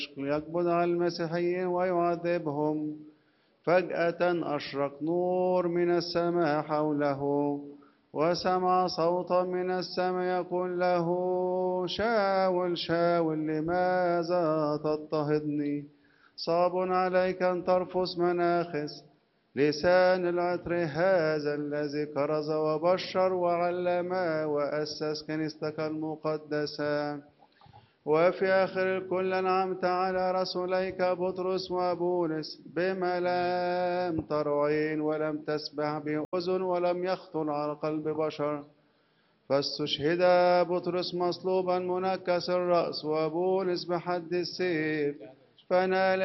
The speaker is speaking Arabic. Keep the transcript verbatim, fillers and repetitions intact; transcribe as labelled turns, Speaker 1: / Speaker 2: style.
Speaker 1: يقبض على المسيحيين ويعذبهم. فجأة أشرق نور من السماء حوله، وسمع صوتا من السماء يقول له: شاول شاول لماذا تضطهدني؟ صعب عليك أن ترفس مناخس لسان العطر هذا الذي كرز وبشر وعلم وأسس كنيستك المقدسة. وفي آخر الكل أنعمت على رسوليك بطرس وبولس بما لم تر عين ولم تسمع به أذن ولم يخطر على قلب بشر. فاستشهد بطرس مصلوبا منكس الرأس، وبولس بحد السيف، فنال